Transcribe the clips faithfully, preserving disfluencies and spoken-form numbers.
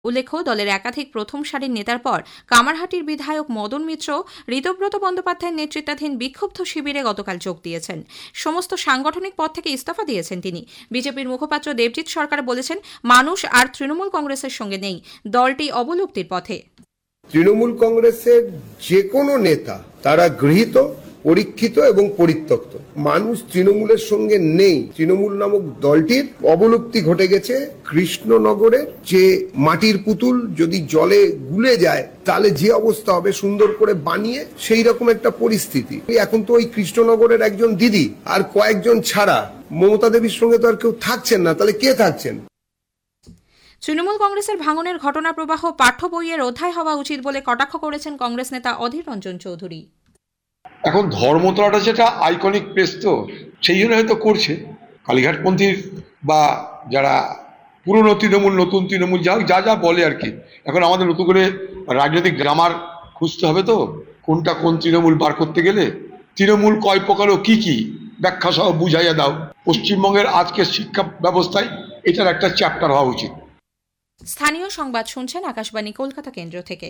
উল্লেখ্য, দলের একাধিক প্রথম সারির নেতার পর কামারহাটির বিধায়ক মদন মিত্র ঋতব্রত বন্দ্যোপাধ্যায়ের নেতৃত্বাধীন বিক্ষুব্ধ শিবিরে গতকাল যোগ দিয়েছেন। সমস্ত সাংগঠনিক পদ থেকে ইস্তফা দিয়েছেন তিনি। বিজেপির মুখপাত্র দেবজিৎ সরকার বলেছেন, মানুষ আর তৃণমূল কংগ্রেসের সঙ্গে নেই, দলটি অবলুপ্তির পথে। তৃণমূল কংগ্রেসের যে কোনো নেতা তারা গৃহীত, পরীক্ষিত এবং পরিত্যক্ত। মানুষ তৃণমূলের সঙ্গে নেই। তৃণমূল নামক দলটির অবলুপ্তি ঘটে গেছে। কৃষ্ণনগরের যে মাটির পুতুল যদি জলে গুলে যায় তাহলে যে অবস্থা হবে, সুন্দর করে বানিয়ে সেই রকম একটা পরিস্থিতি। এখন তো ওই কৃষ্ণনগরের একজন দিদি আর কয়েকজন ছাড়া মমতা দেবীর সঙ্গে তো আর কেউ থাকছেন না, তাহলে কে থাকছেন? তৃণমূল কংগ্রেসের ভাঙনের ঘটনা প্রবাহ পাঠ্য বইয়ের অধ্যায় হওয়া উচিত বলে কটাক্ষ করেছেন কংগ্রেস নেতা অধীর রঞ্জন চৌধুরী। এখন ধর্মতলাটা যেটা আইকনিক প্লেস, তো সেই জন্য হয়তো করছে। কালীঘাটপন্থীর বা যারা পুরনো তৃণমূল, নতুন তৃণমূল, যা যা যা বলে আর কি, এখন আমাদের নতুন করে রাজনৈতিক গ্রামার খুঁজতে হবে। তো কোনটা কোন তৃণমূল বার করতে গেলে তৃণমূল কয় প্রকার ও কি কি ব্যাখ্যা সহ বুঝাইয়া দাও। পশ্চিমবঙ্গের আজকের শিক্ষা ব্যবস্থায় এটার একটা চ্যাপ্টার হওয়া উচিত। স্থানীয় সংবাদ শুনছেন আকাশবাণী কলকাতা কেন্দ্র থেকে।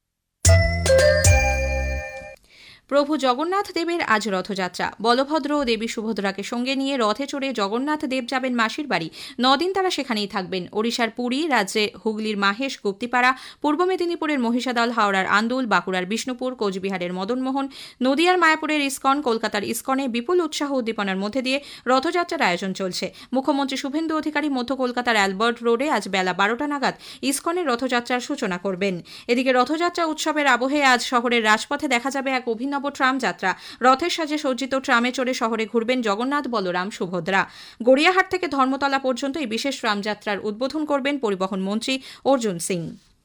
প্রভু জগন্নাথ দেবের আজ রথযাত্রা। বলভদ্র ও দেবী সুভদ্রাকে সঙ্গে নিয়ে রথে চড়ে জগন্নাথ দেব যাবেন মাসির বাড়ি। নদিন তারা সেখানেই থাকবেন। ওড়িশার পুরী, রাজ্যে হুগলির মাহেশ, গুপ্তিপাড়া, পূর্ব মেদিনীপুরের মহিষাদল, হাওড়ার আন্দুল, বাঁকুড়ার বিষ্ণুপুর, কোচবিহারের মদনমোহন, নদিয়ার মায়াপুরের ইস্কন, কলকাতার ইস্কনে বিপুল উৎসাহ উদ্দীপনার মধ্যে দিয়ে রথযাত্রার আয়োজন চলছে। মুখ্যমন্ত্রী শুভেন্দু অধিকারী মধ্য কলকাতার অ্যালবার্ট রোডে আজ বেলা বারোটা নাগাদ ইস্কনের রথযাত্রার সূচনা করবেন। এদিকে রথযাত্রা উৎসবের আবহে আজ শহরের রাজপথে দেখা যাবে এক অভিনব ট্রাম যাত্রা। রথের সাজে সজ্জিত ট্রামে চড়ে শহরে ঘুরবেন জগন্নাথ, বলরাম, সুভদ্রা। গড়িয়াহাট থেকে ধর্মতলা পর্যন্ত এই বিশেষ ট্রাম যাত্রার উদ্বোধন করবেন পরিবহন মন্ত্রী অর্জুন সিং।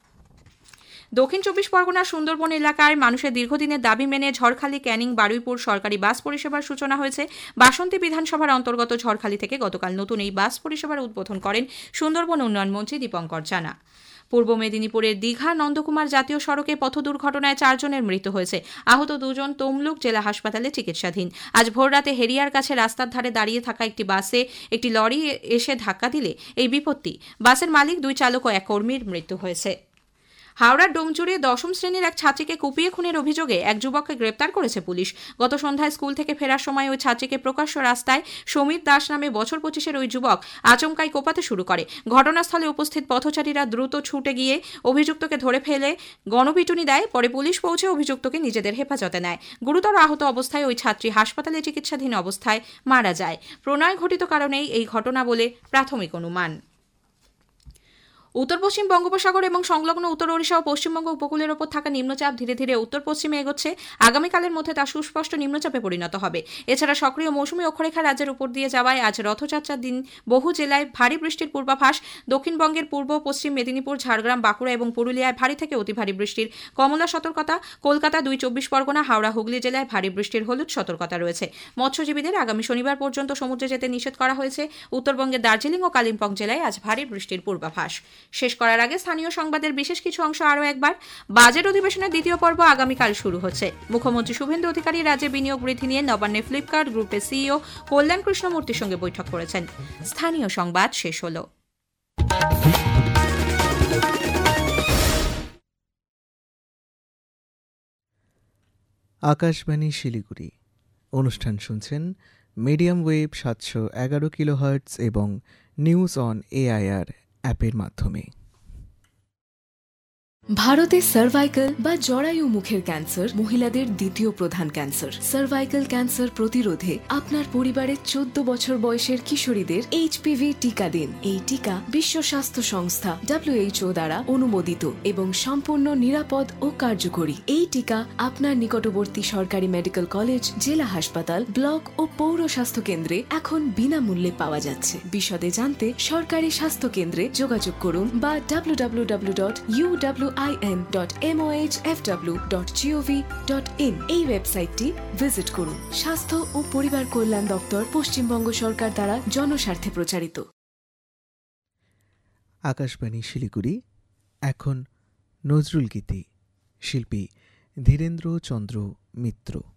দক্ষিণ চব্বিশ পরগনার সুন্দরবন এলাকায় মানুষের দীর্ঘদিনের দাবি মেনে ঝড়খালি, ক্যানিং, বারুইপুর সরকারি বাস পরিষেবার সূচনা হয়েছে। বাসন্তী বিধানসভার অন্তর্গত ঝড়খালি থেকে গতকাল নতুন এই বাস পরিষেবার উদ্বোধন করেন সুন্দরবন উন্নয়ন মন্ত্রী দীপঙ্কর জানা। পূর্ব মেদিনীপুরের দীঘা নন্দকুমার জাতীয় সড়কে পথ দুর্ঘটনায় চারজনের মৃত্যু হয়েছে। আহত দুজন তমলুক জেলা হাসপাতালে চিকিৎসাধীন। আজ ভোররাতে হেরিয়ার কাছে রাস্তার ধারে দাঁড়িয়ে থাকা একটি বাসে একটি লরি এসে ধাক্কা দিলে এই বিপত্তি। বাসের মালিক, দুই চালক ও এক কর্মীর মৃত্যু হয়েছে। হাওড়ার ডোমজুড়ে দশম শ্রেণীর এক ছাত্রীকে কুপিয়ে খুনের অভিযোগে এক যুবককে গ্রেপ্তার করেছে পুলিশ। গত সন্ধ্যায় স্কুল থেকে ফেরার সময় ওই ছাত্রীকে প্রকাশ্য রাস্তায় সমীর দাস নামে বছর পঁচিশের ওই যুবক আচমকাই কোপাতে শুরু করে। ঘটনাস্থলে উপস্থিত পথচারীরা দ্রুত ছুটে গিয়ে অভিযুক্তকে ধরে ফেলে গণপিটুনি দেয়। পরে পুলিশ পৌঁছে অভিযুক্তকে নিজেদের হেফাজতে নেয়। গুরুতর আহত অবস্থায় ওই ছাত্রী হাসপাতালে চিকিৎসাধীন অবস্থায় মারা যায়। প্রণয় ঘটিত কারণেই এই ঘটনা বলে প্রাথমিক অনুমান। উত্তর পশ্চিম বঙ্গোপসাগর এবং সংলগ্ন উত্তর ওড়িশা ও পশ্চিমবঙ্গ উপকূলের ওপর থাকা নিম্নচাপ ধীরে ধীরে উত্তর পশ্চিমে এগোচ্ছে। আগামীকালের মধ্যে তা সুস্পষ্ট নিম্নচাপে পরিণত হবে। এছাড়া সক্রিয় মৌসুমী অক্ষরেখা রাজ্যের উপর দিয়ে যাওয়ায় আজ রথযাত্রার দিন বহু জেলায় ভারী বৃষ্টির পূর্বাভাস। দক্ষিণবঙ্গের পূর্ব পশ্চিম মেদিনীপুর, ঝাড়গ্রাম, বাঁকুড়া এবং পুরুলিয়ায় ভারী থেকে অতি ভারী বৃষ্টির কমলা সতর্কতা। কলকাতা, দুই চব্বিশ পরগনা, হাওড়া, হুগলি জেলায় ভারী বৃষ্টির হলুদ সতর্কতা রয়েছে। মৎস্যজীবীদের আগামী শনিবার পর্যন্ত সমুদ্রে যেতে নিষেধ করা হয়েছে। উত্তরবঙ্গের দার্জিলিং ও কালিম্পং জেলায় আজ ভারী বৃষ্টির পূর্বাভাস। শেষ করার আগে স্থানীয় সংবাদের বিশেষ কিছু অংশ আরও একবার। বাজেট অধিবেশনের দ্বিতীয় পর্ব আগামীকাল শুরু হচ্ছে। মুখ্যমন্ত্রী শুভেন্দু অধিকারী রাজ্যে বিনিয়োগ বৃদ্ধি নিয়ে নবান্নে ফ্লিপকার্ট গ্রুপের সিইও কল্যাণ কৃষ্ণমূর্তির সঙ্গে বৈঠক করেছেন। স্থানীয় সংবাদ শেষ হল। আকাশবাণী শিলিগুড়ি অনুষ্ঠান শুনছেন মিডিয়াম ওয়েভ সাতশো এগারো কিলোহার্টজ এবং নিউজ অন এআইআর অ্যাপের মাধ্যমে। ভারতে সার্ভাইকাল বা জরায়ু মুখের ক্যান্সার মহিলাদের দ্বিতীয় প্রধান ক্যান্সার। সার্ভাইকাল ক্যান্সার প্রতিরোধে আপনার পরিবারের চোদ্দ বছর বয়সের কিশোরীদের এইচপিভি টিকা দিন। এই টিকা বিশ্ব স্বাস্থ্য সংস্থা ডব্লিউএইচও দ্বারা অনুমোদিত এবং সম্পূর্ণ নিরাপদ ও কার্যকরী। এই টিকা আপনার নিকটবর্তী সরকারি মেডিকেল কলেজ, জেলা হাসপাতাল, ব্লক ও পৌর স্বাস্থ্য কেন্দ্রে এখন বিনামূল্যে পাওয়া যাচ্ছে। বিশদে জানতে সরকারি স্বাস্থ্য কেন্দ্রে যোগাযোগ করুন বা W W W dot U W I N dot M O H F W dot G O V dot in এই ওয়েবসাইটটি ভিজিট করুন। স্বাস্থ্য ও পরিবার কল্যাণ দপ্তর, পশ্চিমবঙ্গ সরকার দ্বারা জনস্বার্থে প্রচারিত। আকাশবাণী শিলিগুড়ি। এখন নজরুল গীতি, শিল্পী ধীরেন্দ্র চন্দ্র মিত্র।